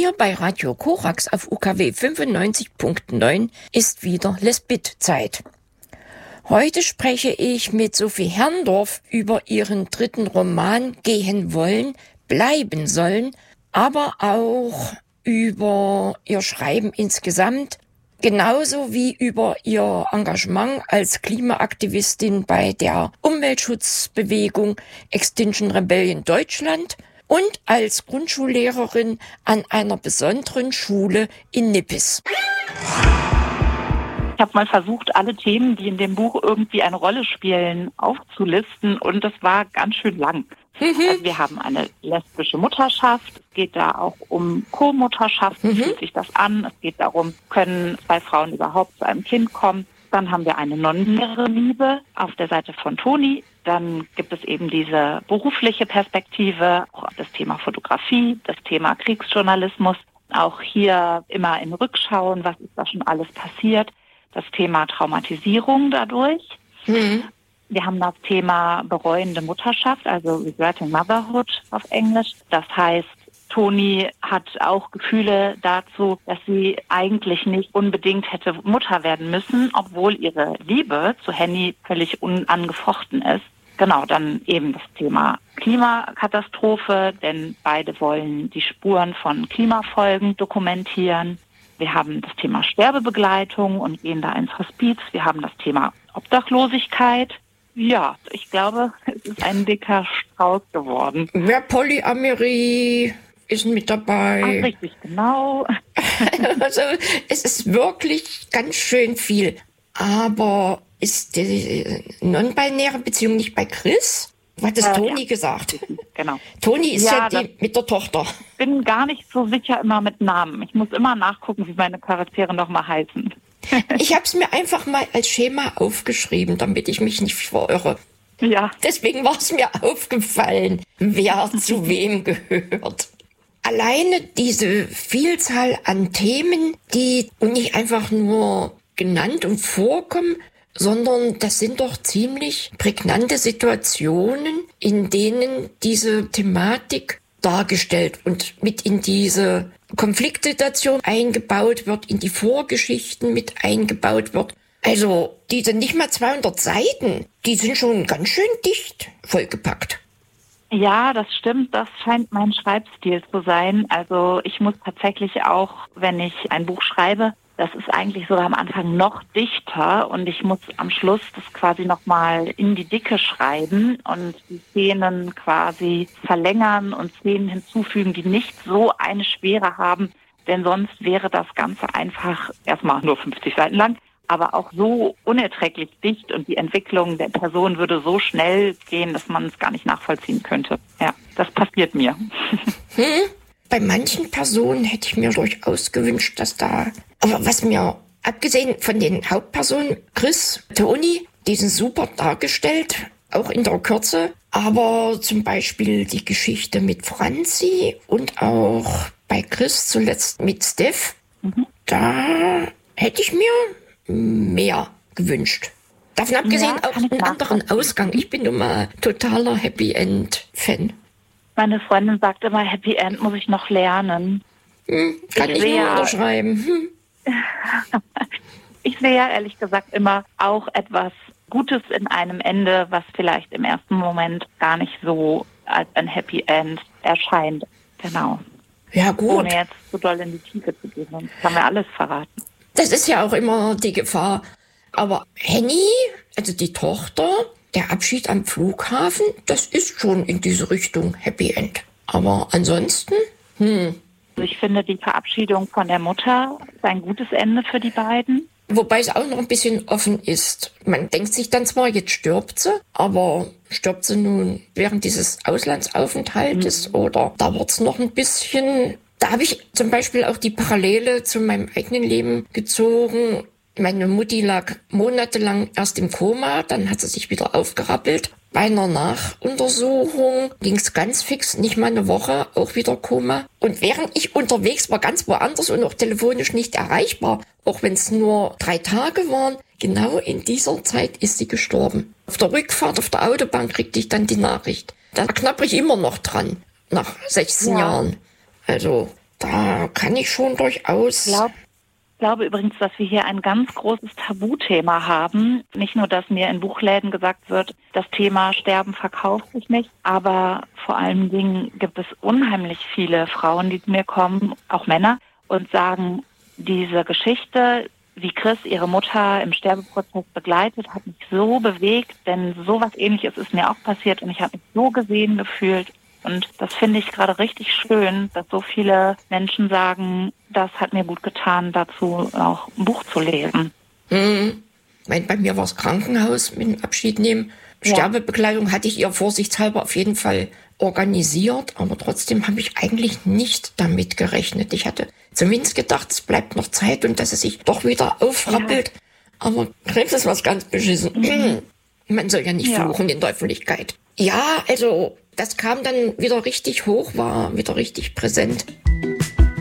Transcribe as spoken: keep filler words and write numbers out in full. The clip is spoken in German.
Hier bei Radio Korax auf U K W fünfundneunzig Komma neun ist wieder Lesbit-Zeit. Heute spreche ich mit Sophie Herrndorf über ihren dritten Roman Gehen wollen, bleiben sollen, aber auch über ihr Schreiben insgesamt, genauso wie über ihr Engagement als Klimaaktivistin bei der Umweltschutzbewegung Extinction Rebellion Deutschland und als Grundschullehrerin an einer besonderen Schule in Nippes. Ich habe mal versucht, alle Themen, die in dem Buch irgendwie eine Rolle spielen, aufzulisten, und das war ganz schön lang. Mhm. Also wir haben eine lesbische Mutterschaft, es geht da auch um Co-Mutterschaft, wie mhm. fühlt sich das an, es geht darum, können zwei Frauen überhaupt zu einem Kind kommen. Dann haben wir eine non-binäre Liebe auf der Seite von Toni. Dann gibt es eben diese berufliche Perspektive, auch das Thema Fotografie, das Thema Kriegsjournalismus. Auch hier immer in Rückschauen, was ist da schon alles passiert. Das Thema Traumatisierung dadurch. Mhm. Wir haben das Thema bereuende Mutterschaft, also Regretting Motherhood auf Englisch. Das heißt, Toni hat auch Gefühle dazu, dass sie eigentlich nicht unbedingt hätte Mutter werden müssen, obwohl ihre Liebe zu Henny völlig unangefochten ist. Genau, dann eben das Thema Klimakatastrophe, denn beide wollen die Spuren von Klimafolgen dokumentieren. Wir haben das Thema Sterbebegleitung und gehen da ins Hospiz. Wir haben das Thema Obdachlosigkeit. Ja, ich glaube, es ist ein dicker Strauß geworden. Ja, Polyamorie ist mit dabei. Ach, richtig, genau. Also es ist wirklich ganz schön viel. Aber ist die non-binäre Beziehung nicht bei Chris? Hat das äh, Toni ja. gesagt? Genau. Toni ist ja, ja die das, mit der Tochter. Ich bin gar nicht so sicher immer mit Namen. Ich muss immer nachgucken, wie meine Charaktere nochmal heißen. Ich habe es mir einfach mal als Schema aufgeschrieben, damit ich mich nicht verirre. Ja. Deswegen war es mir aufgefallen, wer zu wem gehört. Alleine diese Vielzahl an Themen, die nicht einfach nur genannt und vorkommen, sondern das sind doch ziemlich prägnante Situationen, in denen diese Thematik dargestellt und mit in diese Konfliktsituation eingebaut wird, in die Vorgeschichten mit eingebaut wird. Also diese nicht mal zweihundert Seiten, die sind schon ganz schön dicht vollgepackt. Ja, das stimmt. Das scheint mein Schreibstil zu sein. Also ich muss tatsächlich auch, wenn ich ein Buch schreibe, das ist eigentlich sogar am Anfang noch dichter und ich muss am Schluss das quasi nochmal in die Dicke schreiben und die Szenen quasi verlängern und Szenen hinzufügen, die nicht so eine Schwere haben, denn sonst wäre das Ganze einfach erstmal nur fünfzig Seiten lang, aber auch so unerträglich dicht und die Entwicklung der Person würde so schnell gehen, dass man es gar nicht nachvollziehen könnte. Ja, das passiert mir. Hm? Bei manchen Personen hätte ich mir durchaus gewünscht, dass da, aber was mir, abgesehen von den Hauptpersonen, Chris, Toni, die sind super dargestellt, auch in der Kürze, aber zum Beispiel die Geschichte mit Franzi und auch bei Chris zuletzt mit Steph, mhm. da hätte ich mir mehr gewünscht. Davon abgesehen ja, auch einen anderen Ausgang. Ich bin nun mal totaler Happy End-Fan. Meine Freundin sagt immer, Happy End muss ich noch lernen. Hm, kann ich, ich nur unterschreiben. Hm. Ich sehe ja ehrlich gesagt immer auch etwas Gutes in einem Ende, was vielleicht im ersten Moment gar nicht so als ein Happy End erscheint. Genau. Ja, gut. Ohne jetzt zu doll in die Tiefe zu gehen, sonst kann mir alles verraten. Das ist ja auch immer die Gefahr. Aber Henny, also die Tochter, der Abschied am Flughafen, das ist schon in diese Richtung Happy End. Aber ansonsten, hm. Ich finde, die Verabschiedung von der Mutter ist ein gutes Ende für die beiden. Wobei es auch noch ein bisschen offen ist. Man denkt sich dann zwar, jetzt stirbt sie, aber stirbt sie nun während dieses Auslandsaufenthaltes mhm. oder dauert es noch ein bisschen? Da habe ich zum Beispiel auch die Parallele zu meinem eigenen Leben gezogen. Meine Mutti lag monatelang erst im Koma, dann hat sie sich wieder aufgerappelt. Bei einer Nachuntersuchung ging es ganz fix, nicht mal eine Woche, auch wieder Koma. Und während ich unterwegs war, ganz woanders und auch telefonisch nicht erreichbar, auch wenn es nur drei Tage waren, genau in dieser Zeit ist sie gestorben. Auf der Rückfahrt auf der Autobahn kriegte ich dann die Nachricht. Da knapp ich immer noch dran, nach sechzehn ja. Jahren. Also da kann ich schon durchaus... Glaub, ich glaube übrigens, dass wir hier ein ganz großes Tabuthema haben. Nicht nur, dass mir in Buchläden gesagt wird, das Thema Sterben verkauft sich nicht, aber vor allen Dingen gibt es unheimlich viele Frauen, die zu mir kommen, auch Männer, und sagen, diese Geschichte, wie Chris ihre Mutter im Sterbeprozess begleitet, hat mich so bewegt, denn sowas Ähnliches ist mir auch passiert und ich habe mich so gesehen gefühlt. Und das finde ich gerade richtig schön, dass so viele Menschen sagen, das hat mir gut getan, dazu auch ein Buch zu lesen. Mhm. Bei mir war es Krankenhaus mit dem Abschied nehmen. Ja. Sterbebegleitung hatte ich ihr vorsichtshalber auf jeden Fall organisiert, aber trotzdem habe ich eigentlich nicht damit gerechnet. Ich hatte zumindest gedacht, es bleibt noch Zeit und dass es sich doch wieder aufrappelt. Ja. Aber Krebs ist was ganz beschissen. Mhm. Man soll ja nicht ja. fluchen in der Öffentlichkeit. Ja, also das kam dann wieder richtig hoch, war wieder richtig präsent.